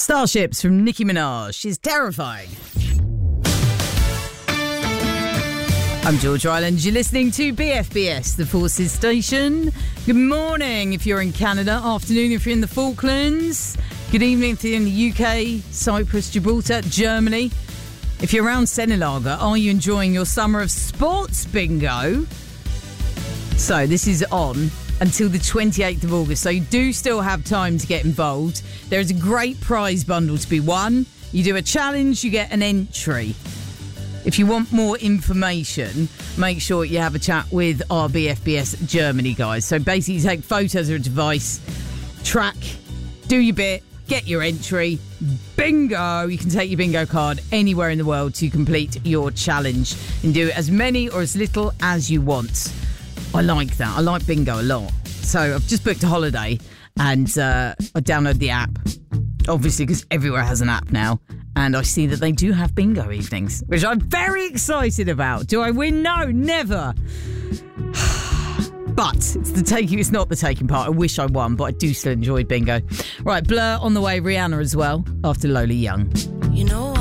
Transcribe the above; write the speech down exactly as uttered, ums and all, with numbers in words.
Starships from Nicki Minaj. She's terrifying. I'm George Ryland. You're listening to B F B S, the Forces Station. Good morning if you're in Canada. Afternoon if you're in the Falklands. Good evening if you're in the U K, Cyprus, Gibraltar, Germany. If you're around Senilaga, are you enjoying your summer of sports bingo? So this is on until the twenty-eighth of August, so you do still have time to get involved. There is a great prize bundle to be won. You do a challenge, you get an entry. If you want more information, make sure you have a chat with our B F B S Germany guys. So basically you take photos of a device, track, do your bit, get your entry, bingo! You can take your bingo card anywhere in the world to complete your challenge and do as many or as little as you want. I like that. I like bingo a lot. So I've just booked a holiday and uh, I downloaded the app, obviously because everywhere has an app now. And I see that they do have bingo evenings, which I'm very excited about. Do I win? No, never. But it's the taking. It's not the taking part. I wish I won, but I do still enjoy bingo. Right, Blur on the way. Rihanna as well after Lola Young. You know.